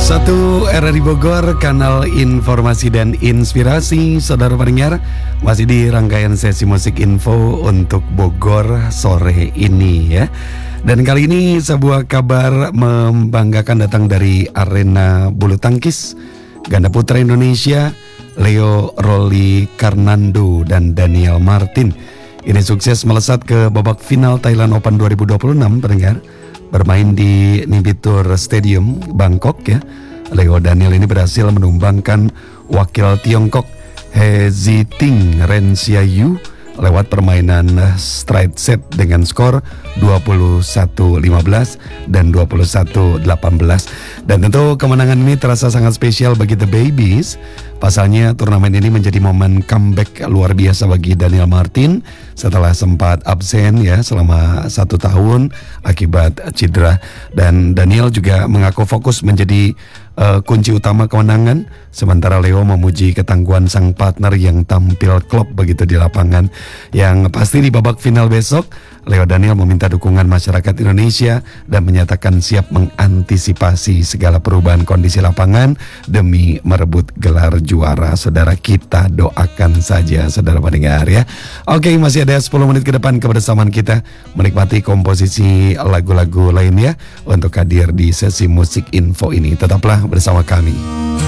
Satu RRI Bogor, kanal informasi dan inspirasi. Saudara pendengar, masih di rangkaian sesi musik info untuk Bogor sore ini ya. Dan kali ini sebuah kabar membanggakan datang dari arena bulu tangkis ganda putra Indonesia, Leo Rolly Karnando dan Daniel Martin. Ini sukses melesat ke babak final Thailand Open 2026, pendengar. Bermain di Nibitur Stadium, Bangkok ya. Leo Daniel ini berhasil menumbangkan wakil Tiongkok He Ziting Rensiayu lewat permainan straight set dengan skor 21-15 dan 21-18. Dan tentu kemenangan ini terasa sangat spesial bagi The Babies. Pasalnya turnamen ini menjadi momen comeback luar biasa bagi Daniel Martin setelah sempat absen ya selama 1 tahun akibat cedera. Dan Daniel juga mengaku fokus menjadi kunci utama kemenangan, sementara Leo memuji ketangguhan sang partner yang tampil klop begitu di lapangan. Yang pasti di babak final besok, Leo Daniel meminta dukungan masyarakat Indonesia dan menyatakan siap mengantisipasi segala perubahan kondisi lapangan demi merebut gelar juara. Saudara, kita doakan saja saudara pendengar ya. Oke, masih ada 10 menit ke depan kebersamaan kita menikmati komposisi lagu-lagu lainnya untuk hadir di sesi musik info ini. Tetaplah bersama kami.